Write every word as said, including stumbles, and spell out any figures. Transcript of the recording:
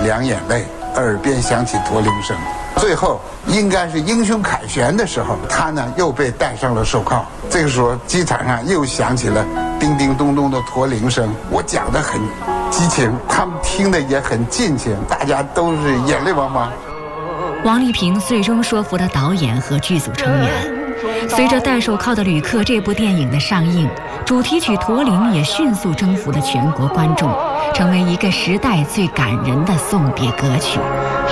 两眼泪，耳边响起驼铃声。最后应该是英雄凯旋的时候，他呢又被戴上了手铐。这个时候机场上又响起了叮叮咚咚的驼铃声。我讲得很激情，他们听得也很尽情，大家都是眼泪汪汪。 王丽萍最终说服了导演和剧组成员。随着《戴手铐的旅客》这部电影的上映，主题曲《驼铃》也迅速征服了全国观众，成为一个时代最感人的送别歌曲。